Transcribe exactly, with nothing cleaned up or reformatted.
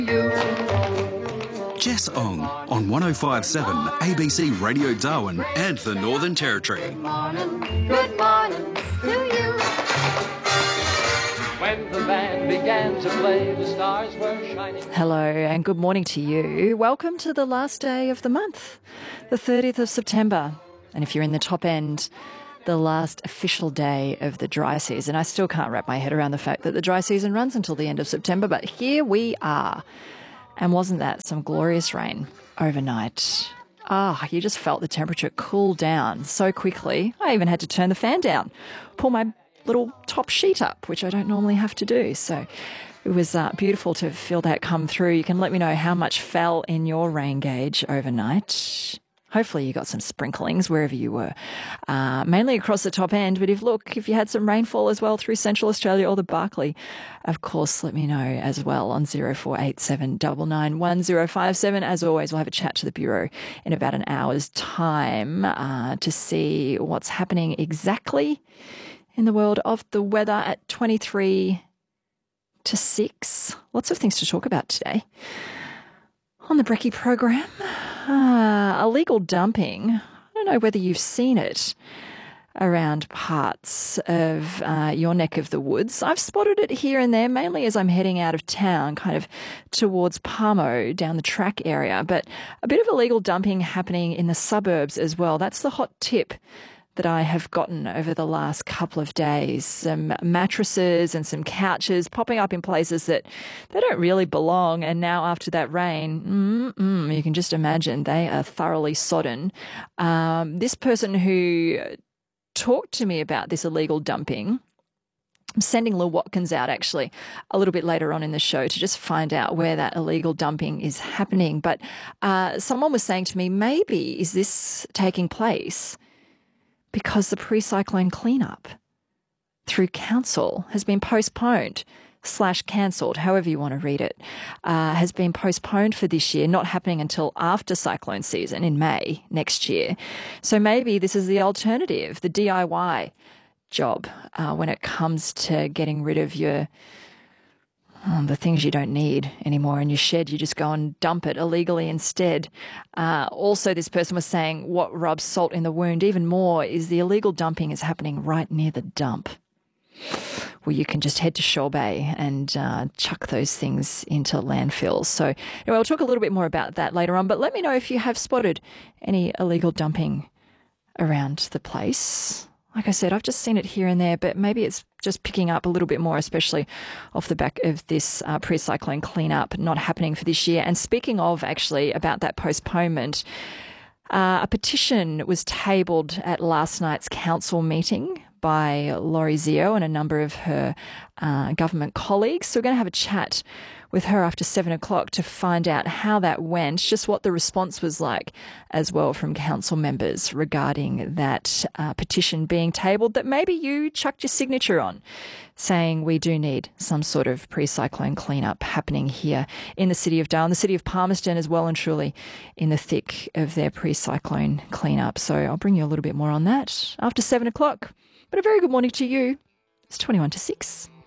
Jess Ong on one oh five point seven A B C Radio Darwin and the Northern Territory. Good morning, good morning to you. When the band began to play, the stars were shining. Hello and good morning to you. Welcome to the last day of the month, the thirtieth of September. And if you're in the top end, the last official day of the dry season. I still can't wrap my head around the fact that the dry season runs until the end of September, but here we are. And wasn't that some glorious rain overnight? Ah, you just felt the temperature cool down so quickly. I even had to turn the fan down, pull my little top sheet up, which I don't normally have to do. So it was uh, beautiful to feel that come through. You can let me know how much fell in your rain gauge overnight. Hopefully you got some sprinklings wherever you were, uh, mainly across the top end. But if, look, if you had some rainfall as well through Central Australia or the Barkly, of course, let me know as well on zero four eight seven nine nine one zero five seven. As always, we'll have a chat to the Bureau in about an hour's time uh, to see what's happening exactly in the world of the weather at twenty-three to six. Lots of things to talk about today. On the Brekkie program, uh, illegal dumping. I don't know whether you've seen it around parts of uh, your neck of the woods. I've spotted it here and there, mainly as I'm heading out of town, kind of towards Palmo, down the track area. But a bit of illegal dumping happening in the suburbs as well. That's the hot tip that I have gotten over the last couple of days. Some mattresses and some couches popping up in places that they don't really belong. And now after that rain, mm-mm, you can just imagine they are thoroughly sodden. Um, this person who talked to me about this illegal dumping, I'm sending Lou Watkins out actually a little bit later on in the show to just find out where that illegal dumping is happening. But uh, someone was saying to me, maybe is this taking place because the pre-cyclone cleanup through council has been postponed slash cancelled, however you want to read it, uh, has been postponed for this year, not happening until after cyclone season in May next year. So maybe this is the alternative, the D I Y job uh, when it comes to getting rid of your Um, the things you don't need anymore in your shed. You just go and dump it illegally instead. Uh, also, this person was saying what rubs salt in the wound even more is the illegal dumping is happening right near the dump, where you can just head to Shaw Bay and uh, chuck those things into landfills. So anyway, we'll talk a little bit more about that later on, but let me know if you have spotted any illegal dumping around the place. Like I said, I've just seen it here and there, but maybe it's just picking up a little bit more, especially off the back of this uh, pre-cyclone cleanup not happening for this year. And speaking of actually about that postponement, uh, a petition was tabled at last night's council meeting by Laurie Zio and a number of her uh, government colleagues. So we're going to have a chat with her after seven o'clock to find out how that went, just what the response was like as well from council members regarding that uh, petition being tabled that maybe you chucked your signature on, saying we do need some sort of pre-cyclone cleanup happening here in the city of Darwin, the city of Palmerston as well and truly in the thick of their pre-cyclone cleanup. So I'll bring you a little bit more on that after seven o'clock. But a very good morning to you. It's twenty-one to six.